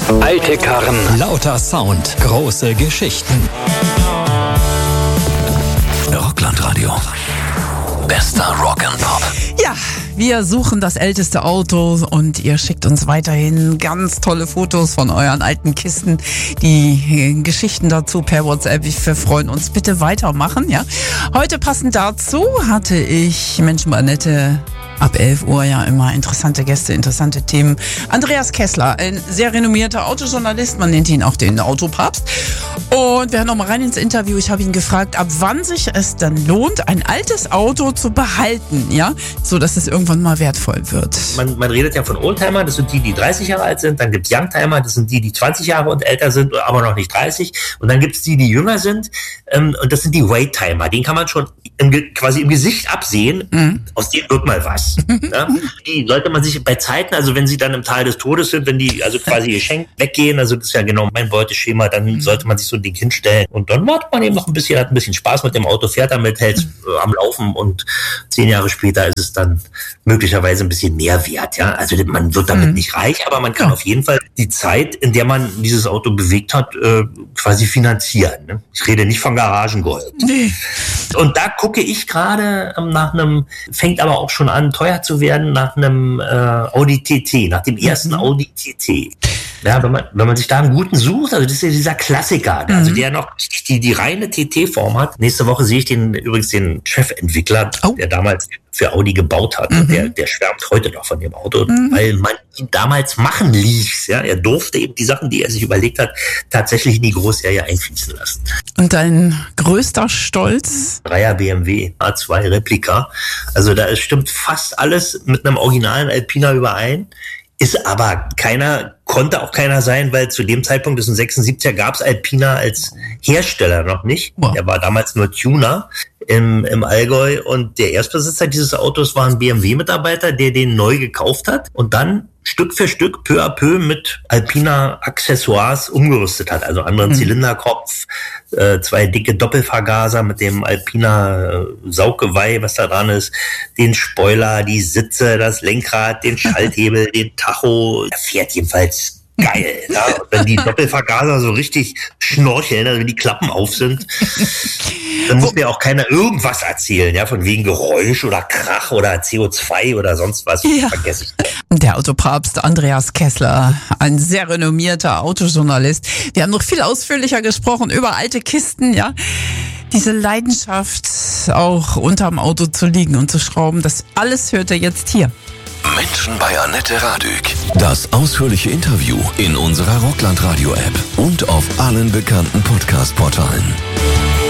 Alte Karren, lauter Sound, große Geschichten. Rocklandradio. Bester Rock'n'Pop. Ja, wir suchen das älteste Auto und ihr schickt uns weiterhin ganz tolle Fotos von euren alten Kisten, die Geschichten dazu per WhatsApp. Wir freuen uns. Bitte weitermachen, ja. Heute passend dazu hatte ich Menschen bei Annette ab 11 Uhr ja immer interessante Gäste, interessante Themen. Andreas Kessler, ein sehr renommierter Autojournalist, man nennt ihn auch den Autopapst. Und wir hören noch mal rein ins Interview. Ich habe ihn gefragt, ab wann sich es dann lohnt, ein altes Auto zu behalten, ja, so dass es irgendwann mal wertvoll wird. Man redet ja von Oldtimer, das sind die 30 Jahre alt sind. Dann gibt es Youngtimer, das sind die 20 Jahre und älter sind, aber noch nicht 30. Und dann gibt es die jünger sind. Und das sind die Waytimer. Den kann man schon quasi im Gesicht absehen. Aus denen wird mal was. Ja? Die sollte man sich bei Zeiten, also wenn sie dann im Tal des Todes sind, wenn die also quasi geschenkt weggehen, also das ist ja genau mein Beuteschema, dann sollte man sich so ein Ding hinstellen und dann wartet man eben noch ein bisschen, hat ein bisschen Spaß mit dem Auto, fährt damit, hält am Laufen und 10 Jahre später ist es dann möglicherweise ein bisschen mehr wert. Ja? Also man wird damit nicht reich, aber man kann auf jeden Fall die Zeit, in der man dieses Auto bewegt hat, quasi finanzieren. Ne? Ich rede nicht von Garagengold. Nee. Und da gucke ich gerade nach einem, fängt aber auch schon an, teuer zu werden, nach einem Audi TT, nach dem ersten Audi TT. Ja, wenn man sich da einen guten sucht, also das ist ja dieser Klassiker, also der noch die reine TT-Form hat. Nächste Woche sehe ich übrigens den Chefentwickler, der damals für Audi gebaut hat. Und der schwärmt heute noch von dem Auto, weil man ihn damals machen ließ. Ja, er durfte eben die Sachen, die er sich überlegt hat, tatsächlich in die Großserie einfließen lassen. Und dein größter Stolz? 3er BMW A2 Replika. Also da stimmt fast alles mit einem originalen Alpina überein. Ist aber konnte auch keiner sein, weil zu dem Zeitpunkt, das ist ein 76er, gab es Alpina als Hersteller noch nicht. Wow. Der war damals nur Tuner im Allgäu und der Erstbesitzer dieses Autos war ein BMW-Mitarbeiter, der den neu gekauft hat und dann Stück für Stück, peu à peu mit Alpina-Accessoires umgerüstet hat. Also anderen Zylinderkopf, 2 dicke Doppelvergaser mit dem Alpina-Sauggeweih, was da dran ist, den Spoiler, die Sitze, das Lenkrad, den Schalthebel, den Tacho. Er fährt jedenfalls geil. Ja? Und wenn die Doppelvergaser so richtig schnorcheln, also wenn die Klappen auf sind, dann muss mir auch keiner irgendwas erzählen, ja, von wegen Geräusch oder Krach oder CO2 oder sonst was. Ja. Vergesse ich. Der Autopapst Andreas Kessler, ein sehr renommierter Autojournalist. Wir haben noch viel ausführlicher gesprochen über alte Kisten, ja. Diese Leidenschaft, auch unterm Auto zu liegen und zu schrauben, das alles hört er jetzt hier. Menschen bei Annette Radück. Das ausführliche Interview in unserer Rocklandradio-App und auf allen bekannten Podcast-Portalen.